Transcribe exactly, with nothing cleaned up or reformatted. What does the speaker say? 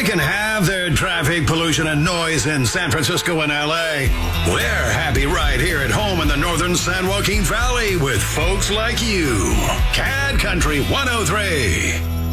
can have their traffic, pollution, and noise in San Francisco and L A. We're happy right here at home in the northern San Joaquin Valley with folks like you. Cad Country one oh three.